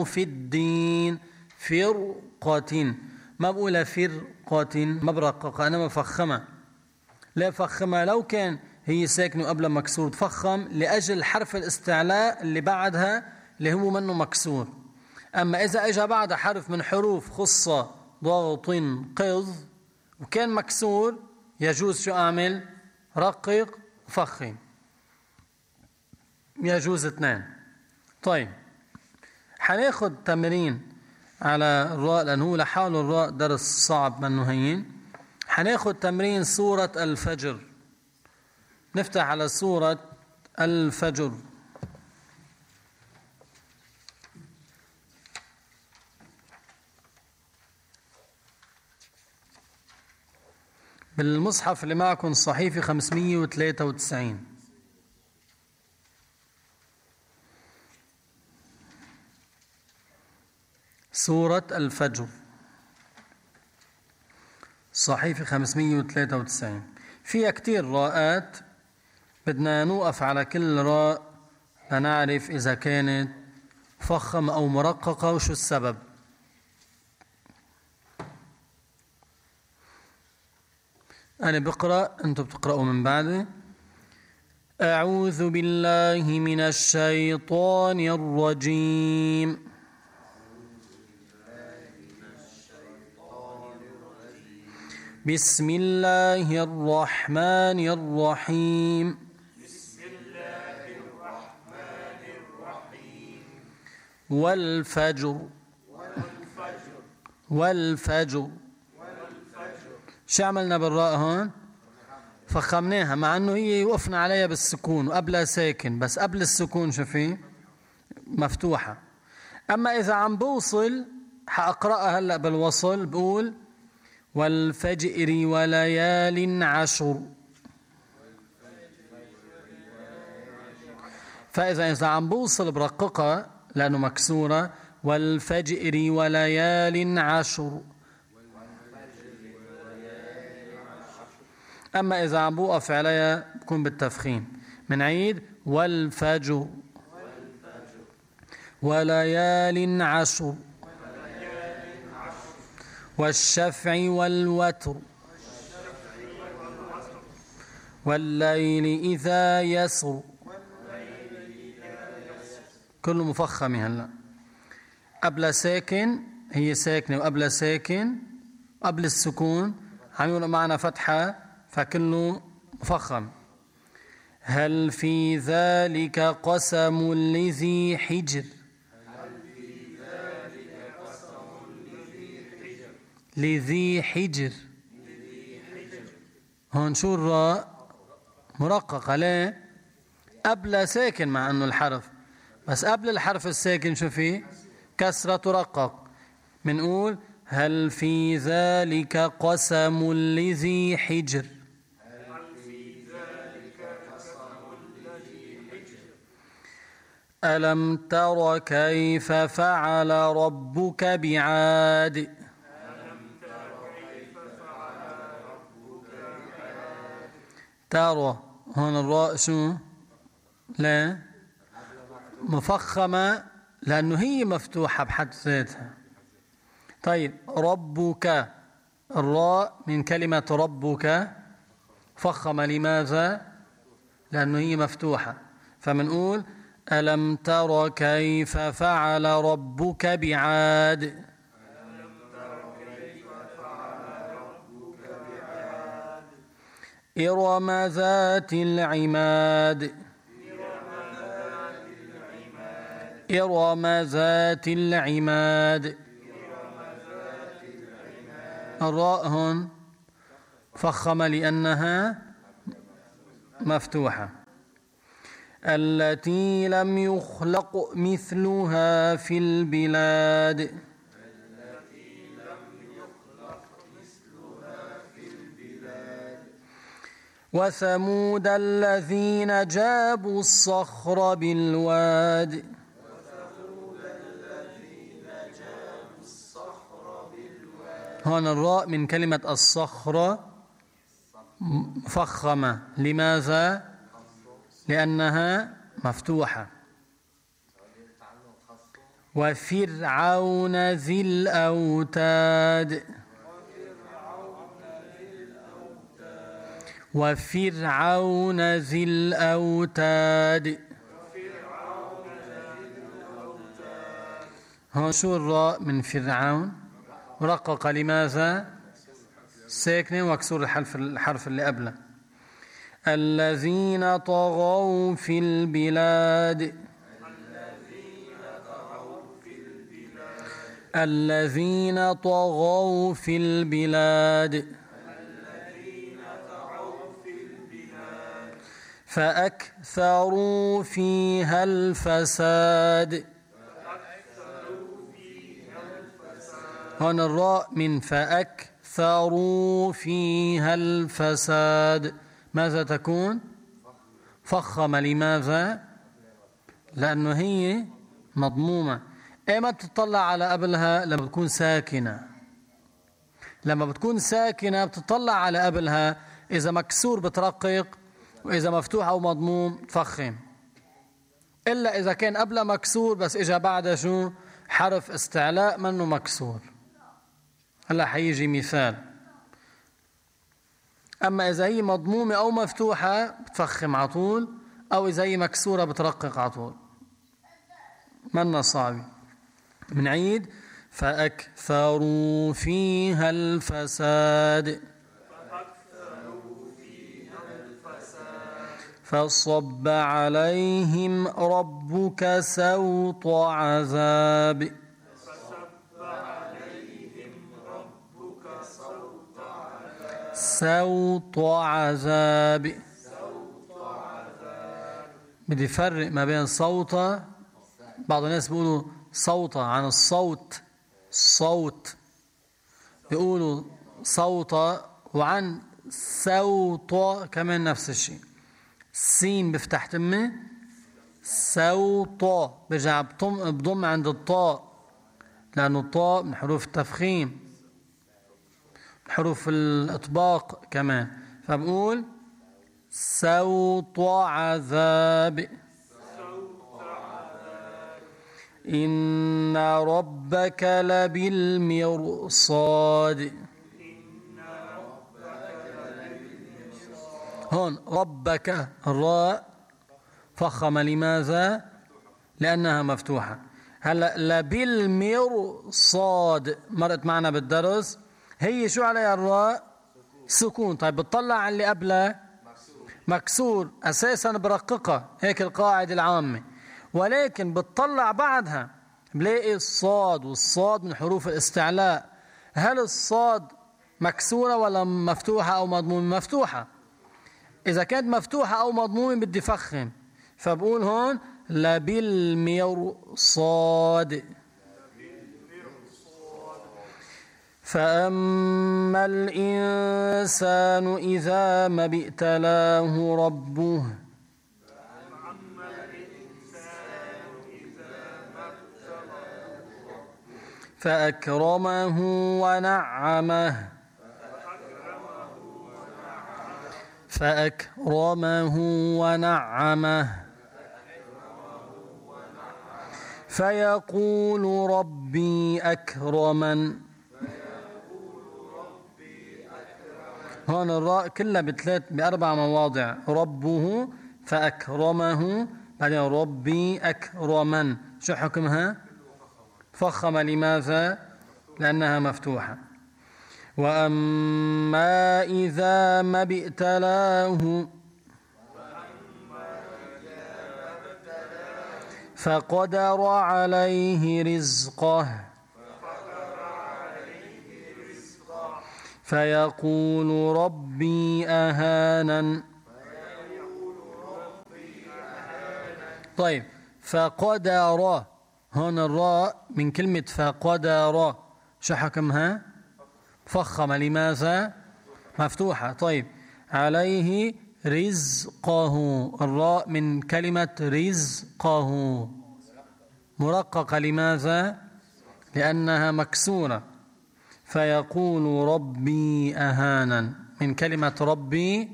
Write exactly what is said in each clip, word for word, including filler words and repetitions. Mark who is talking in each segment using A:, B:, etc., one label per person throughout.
A: في الدين فرقة، ما بقولها فرقة ما برققة، أنا مفخمة. لا فخمة لو كان هي ساكنة قبل مكسور تفخم لأجل حرف الاستعلاء اللي بعدها اللي هو منه مكسور. أما إذا إجا بعد حرف من حروف خصة ضغط قض وكان مكسور يجوز شو أعمل؟ رقق وفخم، يجوز اثنين. طيب حناخد تمرين على الراء لأنه هو لحاله الراء درس صعب منه هين. حناخد تمرين سورة الفجر. نفتح على سورة الفجر. بالمصحف اللي معكم صحيفة خمسمية وثلاثة وتسعين. سورة الفجر صحيفة خمسمية وثلاثة وتسعين. فيها كتير راءات، بدنا نوقف على كل راء لنعرف إذا كانت فخمة أو مرققة وشو السبب. أنا بقرأ أنتم بتقرأوا من بعدي. أعوذ بالله من الشيطان الرجيم. بسم الله الرحمن الرحيم.
B: بسم الله الرحمن الرحيم.
A: والفجر
B: والفجر
A: والفجر
B: والفجر.
A: شو عملنا بالراء هون؟ فخمناها مع انه هي وقفنا عليها بالسكون وقبلها ساكن، بس قبل السكون شو في؟ مفتوحة. اما اذا عم بوصل حاقرأها هلا بالوصل بقول والفجر وليال عشر. فإذا إذا عم بوصل برققة لأنه مكسورة والفجر وليال عشر. أما إذا عم بوقف عليها بكون بالتفخيم. منعيد والفجر وليال عشر والشفع والوتر والليل إذا يسر. كله مفخم هلا. قبل ساكن هي ساكنة وقبل ساكن قبل السكون عملوا معنا فتحة فكله مفخم. هل في ذلك قسم لذي حجر. لذي حجر. هون شو الراء؟ مرققة. ليه؟ قبل ساكن مع انه الحرف، بس قبل الحرف الساكن شو فيه؟ كسرة ترقق. منقول هل في ذلك قسم لذي حجر. ألم تر كيف فعل ربك بعاد. ترى هون الراء شو؟ لا مفخمة لأنه هي مفتوحة بحد ذاتها. طيب ربك، الراء من كلمة ربك فخمة. لماذا؟ لأنه هي مفتوحة. فمنقول ألم تر كيف فعل ربك بعاد. إرم ذات العماد. إرم ذات العماد. الراء هون فخم لأنها مفتوحة. التي لم يخلق مثلها في البلاد. وثمود الذين جابوا الصخر بالواد. هون الراء من كلمة الصخرة مفخمة. لماذا؟ لأنها مفتوحة. وفرعون ذي الأوتاد وفرعون ذي الأوتاد. هون شو الراء من فرعون؟ مرققة لماذا؟ ساكنة ومكسور الحرف الحرف اللي قبله. الذين طغوا في البلاد الذين طغوا في البلاد فأكثروا فيها الفساد. هنا الراء من فأكثروا فيها الفساد ماذا تكون؟ فخمة. لماذا؟ لأنه هي مضمومة. ايما بتطلع على قبلها؟ لما بتكون ساكنة. لما بتكون ساكنة بتطلع على قبلها، إذا مكسور بترقق، وإذا مفتوح أو مضموم تفخم. إلا إذا كان قبل مكسور بس إجا بعد شو؟ حرف استعلاء منه مكسور. هلا حيجي مثال. أما إذا هي مضمومة أو مفتوحة بتفخم على طول، أو إذا هي مكسورة بترقق على طول. منا صعب. بنعيد: فأكثروا فيها الفساد فصب عليهم ربك سوط عذاب. سوط عذاب. بدي فرق ما بين صوتة، بعض الناس بيقولوا صوتة عن الصوت، الصوت بيقولوا صوتة، وعن سوطة كمان نفس الشيء. السين بفتح تمه، سوطة برجع بضم عند الطاء، لأنه الطاء من حروف التفخيم، حروف الإطباق كمان. فبقول سوط عذاب. إن ربك لبالمرصاد. هون ربك الراء فخمة. لماذا؟ لأنها مفتوحة. هلا لبالمرصاد مرت معنا بالدرس، هي شو عليها الراء؟ سكون. طيب بتطلع على اللي قبله مكسور، أساسا برققة، هيك القاعدة العامة. ولكن بتطلع بعدها بلاقي الصاد، والصاد من حروف الاستعلاء. هل الصاد مكسورة ولا مفتوحة أو مضمومة؟ مفتوحة. إذا كانت مفتوحة أو مضمومة بدي فخم، فبقول هون لبالمرصاد. فأما الإنسان إذا ما ابتلاه ربه فأكرمه ونعمه فأكرمه ونعمه فيقول ربي أكرمن. هون الراء كلها بثلاث بأربع مواضع: ربه، فأكرمه، بعدين ربي أكرمن. شو حكمها؟ فخمة. لماذا؟ لأنها مفتوحة. وأما إذا ما ابتلاه فقدر عليه رزقه فيقول ربي أهانن. طيب، فقدر، هون الراء من كلمة فقدر شو حكمها؟ فخمة. لماذا؟ مفتوحة. طيب، عليه رزقه، الراء من كلمة رزقه مرققة. لماذا؟ لأنها مكسورة. فيقول ربي أهانا، من كلمة ربي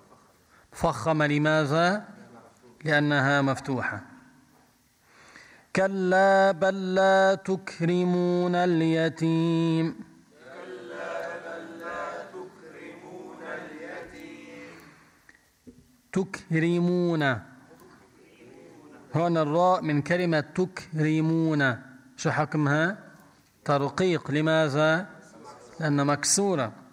A: فخمة. لماذا؟ لأنها مفتوحة. كلا بل لا تكرمون اليتيم تكرمون. هنا الراء من كلمة تكرمون شو حكمها؟ ترقيق. لماذا؟ لأنها مكسورة.